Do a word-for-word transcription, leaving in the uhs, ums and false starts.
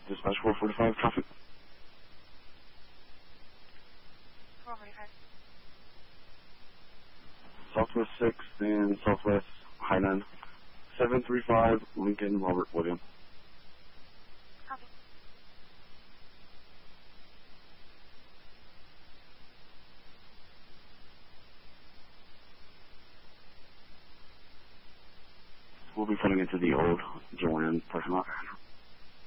Dispatch four forty-five, traffic. four forty-five. Southwest six and Southwest Highland. seven three five, Lincoln Robert William. Copy. We'll be putting into the old Joanne parking lot.